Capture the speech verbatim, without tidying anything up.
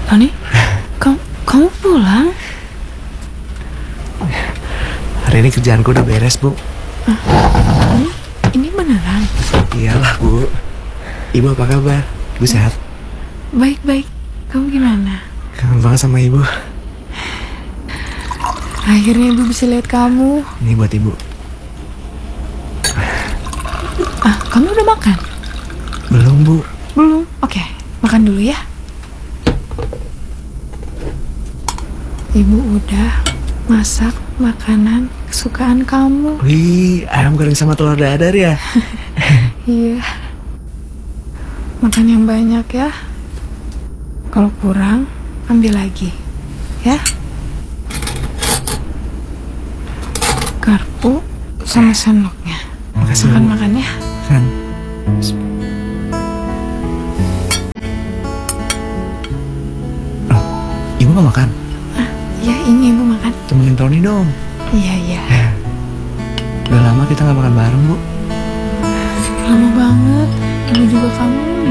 Tony, kamu, kamu pulang? Hari ini kerjaanku udah beres, Bu. Ah, ini, ini beneran? Iyalah, Bu. Ibu apa kabar? Ibu sehat? Baik-baik. Kamu gimana? Kangen banget sama Ibu. Akhirnya Ibu bisa lihat kamu. Ini buat Ibu. Ah, kamu udah makan? Belum, Bu. Belum? Oke, makan dulu ya. Ibu udah masak makanan kesukaan kamu. Wih, ayam goreng sama telur dadar ya? Iya. Makan yang banyak ya. Kalau kurang, ambil lagi. Ya. Garpu sama sendoknya. Makasih, Bu. Makan-makan ya. Kan. Oh, Ibu mau makan? Ah, ya ini Ibu makan. Temenin Tony dong. Iya, iya. Udah lama kita gak makan bareng, Bu. Lama banget. Ibu juga kamu.